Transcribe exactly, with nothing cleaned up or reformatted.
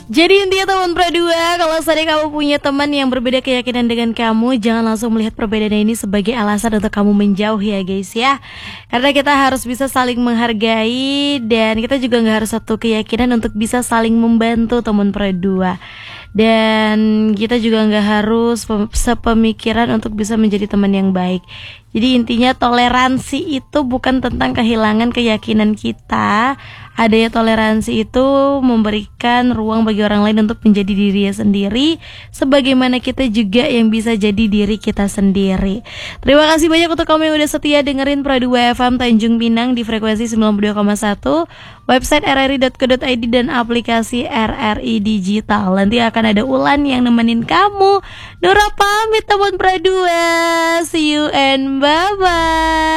Jadi intinya teman Pradua, kalau misalnya kamu punya teman yang berbeda keyakinan dengan kamu, jangan langsung melihat perbedaan ini sebagai alasan untuk kamu menjauh ya guys ya. Karena kita harus bisa saling menghargai, dan kita juga gak harus satu keyakinan untuk bisa saling membantu teman Pradua. Dan kita juga gak harus sepemikiran untuk bisa menjadi teman yang baik. Jadi intinya toleransi itu bukan tentang kehilangan keyakinan kita. Adanya toleransi itu memberikan ruang bagi orang lain untuk menjadi dirinya sendiri, sebagaimana kita juga yang bisa jadi diri kita sendiri. Terima kasih banyak untuk kamu yang udah setia dengerin Pradua F M Tanjung Pinang di frekuensi sembilan puluh dua koma satu, website r r i dot co dot i d dan aplikasi R R I Digital. Nanti akan ada Ulan yang nemenin kamu. Nora pamit teman Pradua. See you and bye-bye.